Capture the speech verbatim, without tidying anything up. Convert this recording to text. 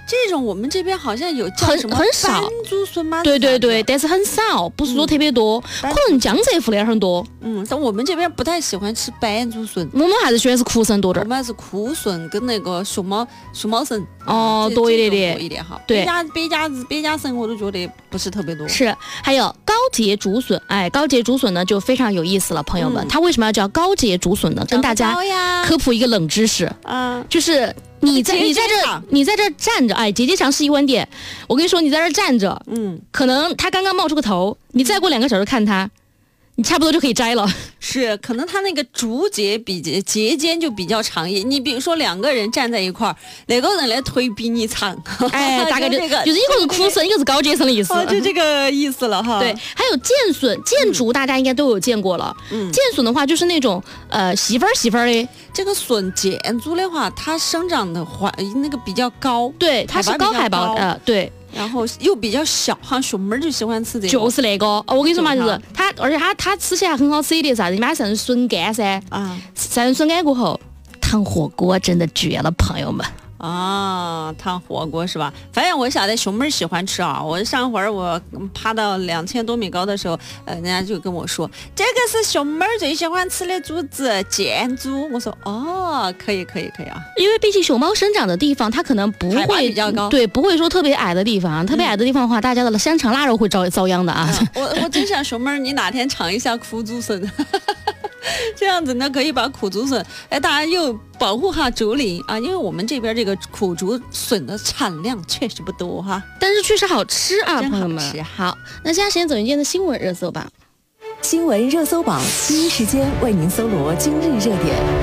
这种我们这边好像有叫很什么很少斑竹笋吗？ 对对对，但是很少，不是说特别多，可能江浙沪那儿很多。 嗯，但我们这边不太喜欢吃斑竹笋， 我们还是喜欢吃苦笋多点儿。 我们还是苦笋跟那个熊猫熊猫笋哦， 这多一点这种点， 多一点哈。 对别家别家别家笋我都觉得不是特别多。 是，还有高节竹笋，哎，高节竹笋呢就非常有意思了，朋友们， 嗯它为什么要叫高节竹笋呢？跟大家科普一个冷知识， 啊， 就是你在你在这你在这站着，哎，节节长是一万点，我跟你说，你在这站着， 嗯， 可能它刚刚冒出个头，你再过两个小时看它，你差不多就可以摘了。 是，可能它那个竹节比节节间就比较长一。你比如说两个人站在一块儿，哪个人的腿比你长？ 哎，大概就这个就是一个是苦笋，一个是高节笋的意思。 哦，就这个意思了哈。 对，还有剑笋、剑竹，大家应该都有见过了。 嗯， 剑笋的话就是那种呃细分儿细分儿的。 这个笋剑竹的话，它生长的环那个比较高， 对，它是高海拔的，对。 然后又比较小，好像熊猫就喜欢吃这个。 就是那个，哦，我跟你说嘛，就是它，而且它它吃起来很好吃一点，啥子？你买上笋干噻，啊，上笋干过后，烫火锅真的绝了，朋友们。 啊，烫火锅是吧？反正我晓得熊妹喜欢吃啊。我上回我爬到两千多米高的时候，呃，人家就跟我说，这个是熊妹最喜欢吃的竹子，箭竹。我说哦，可以可以可以啊。 因为毕竟熊猫生长的地方，它可能不会比较高， 对，不会说特别矮的地方。特别矮的地方的话，大家的香肠腊肉会遭遭殃的啊。 嗯、我我真想熊妹，你哪天尝一下苦竹笋。这样子呢，可以把苦竹笋，哎，大家又保护下竹林啊，因为我们这边这个苦竹笋的产量确实不多哈， 但是确实好吃啊， 真好吃。 朋友们。好，那现在时间走进今天的新闻热搜榜。 新闻热搜榜第一时间为您搜罗今日热点。